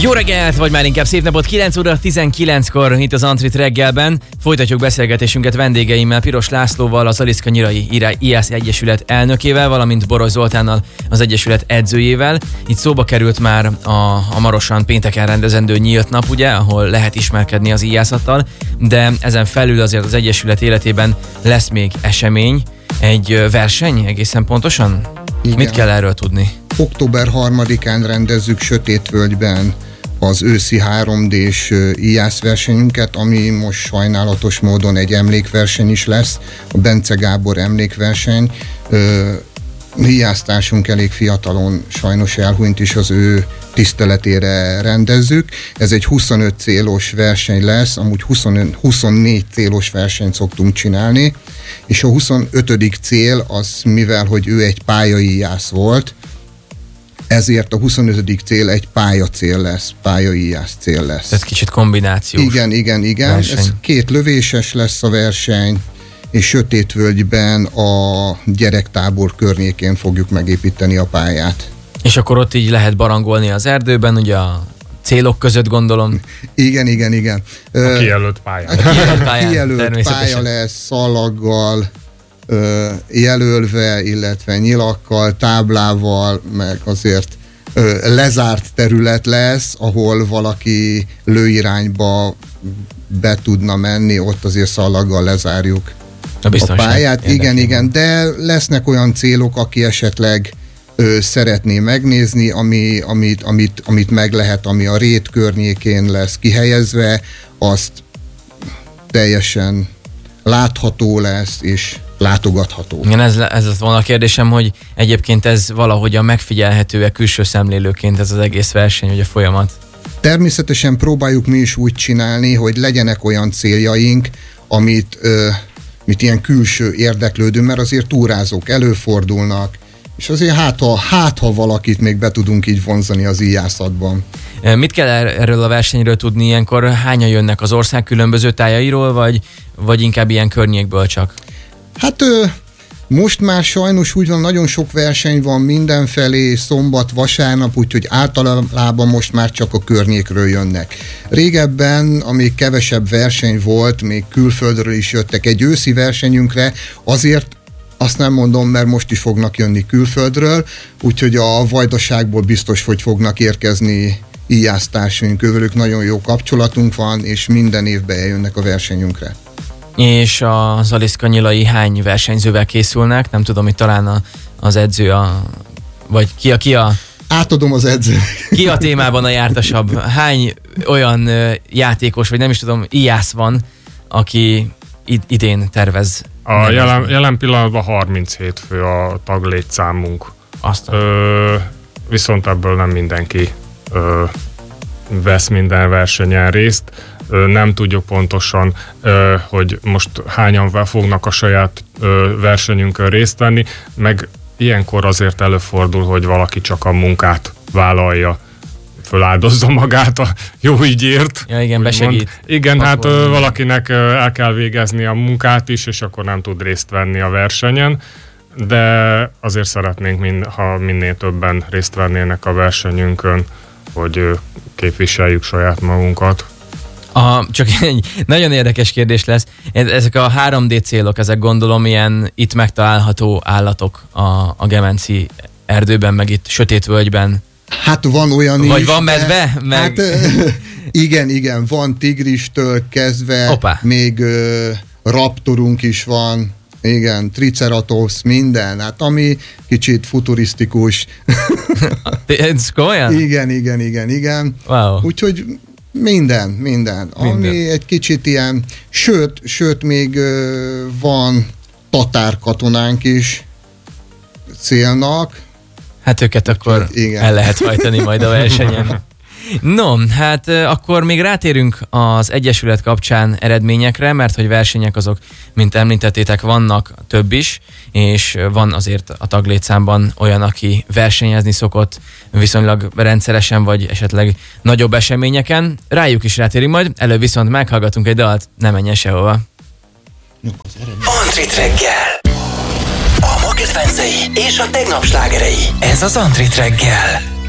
Jó reggelt, vagy már inkább szép napot, 9 óra 19-kor itt az Antrit reggelben. Folytatjuk beszélgetésünket vendégeimmel, Piros Lászlóval, az Aliszka-Nyírai IASZ Egyesület elnökével, valamint Boross Zoltánnal, az Egyesület edzőjével. Itt szóba került már a Marosan pénteken rendezendő nyílt nap, ugye, ahol lehet ismerkedni az IASZ-attal, de ezen felül azért az Egyesület életében lesz még esemény, egy verseny egészen pontosan? Igen. Mit kell erről tudni? Október 3-án rendezzük Sötétvölgyben az őszi 3D-s IASZ versenyünket, ami most sajnálatos módon egy emlékverseny is lesz, a Bence Gábor emlékverseny. IASZ-társunk elég fiatalon sajnos elhunyt, és az ő tiszteletére rendezzük. Ez egy 25 célos verseny lesz, amúgy 24 célos versenyt szoktunk csinálni, és a 25. cél az, mivel hogy ő egy pályai IASZ volt, ezért a 25. cél egy pályacél lesz, pályai IASZ cél lesz. Tehát kicsit kombinációs. Igen. Verseny. Ez 2 lövéses lesz a verseny, és Sötétvölgyben a gyerektábor környékén fogjuk megépíteni a pályát. És akkor ott így lehet barangolni az erdőben, ugye a célok között, gondolom. Igen. A kijelölt pályán. Kijelölt pálya lesz, szalaggal jelölve, illetve nyilakkal, táblával, meg azért lezárt terület lesz, ahol valaki lőirányba be tudna menni, ott azért szalaggal lezárjuk a pályát. Igen, de lesznek olyan célok, aki esetleg szeretné megnézni, amit meg lehet, ami a rét környékén lesz kihelyezve, azt teljesen látható lesz, és látogatható. Igen, ez lett volna a kérdésem, hogy egyébként ez valahogyan megfigyelhető-e külső szemlélőként ez az egész verseny, vagy a folyamat? Természetesen próbáljuk mi is úgy csinálni, hogy legyenek olyan céljaink, amit ilyen külső érdeklődő, mert azért túrázók előfordulnak, és azért hát ha valakit még be tudunk így vonzani az IASZ-atban. Mit kell erről a versenyről tudni ilyenkor? Hányan jönnek az ország különböző tájairól, vagy inkább ilyen környékből csak? Hát most már sajnos úgy van, nagyon sok verseny van mindenfelé, szombat, vasárnap, úgyhogy általában most már csak a környékről jönnek. Régebben, amíg kevesebb verseny volt, még külföldről is jöttek egy őszi versenyünkre, azért azt nem mondom, mert most is fognak jönni külföldről, úgyhogy a Vajdaságból biztos, hogy fognak érkezni IASZ társaink, ővelük nagyon jó kapcsolatunk van, és minden évben eljönnek a versenyünkre. És az Aliszka-Nyírai hány versenyzővel készülnek? Nem tudom, hogy talán az edző vagy ki a... Átadom az edzőnek. Ki a témában a jártasabb? Hány olyan játékos, vagy nem is tudom, IASZ van, aki idén tervez? Jelen pillanatban 37 fő a taglétszámunk. Viszont ebből nem mindenki vesz minden versenyen részt. Nem tudjuk pontosan, hogy most hányan fognak a saját versenyünkön részt venni, meg ilyenkor azért előfordul, hogy valaki csak a munkát vállalja, föláldozza magát a jó ügyért. Ja, igen, besegít. Igen, hát valakinek el kell végezni a munkát is, és akkor nem tud részt venni a versenyen, de azért szeretnénk, ha minél többen részt vennének a versenyünkön, hogy képviseljük saját magunkat. Csak egy nagyon érdekes kérdés lesz. Ezek a 3D célok, ezek gondolom ilyen itt megtalálható állatok a Gemenci erdőben, meg itt Sötétvölgyben. Hát van olyan vagy is. Vagy van medve? Hát igen, van tigristől kezdve, még raptorunk is van, igen, triceratops, minden, hát ami kicsit futurisztikus. Ez komolyan? Igen. Wow. Úgyhogy minden. Ami egy kicsit ilyen, sőt még van tatárkatonánk is célnak. Hát őket akkor el lehet hajtani majd a versenyen. No, hát akkor még rátérünk az Egyesület kapcsán eredményekre, mert hogy versenyek azok, mint említettétek, vannak több is, és van azért a taglétszámban olyan, aki versenyezni szokott viszonylag rendszeresen, vagy esetleg nagyobb eseményeken. Rájuk is rátérünk majd, előbb viszont meghallgatunk egy dalt, ne menjen sehova. Antrit reggel! A ma kedvencei és a tegnap slágerei. Ez az Antrit reggel.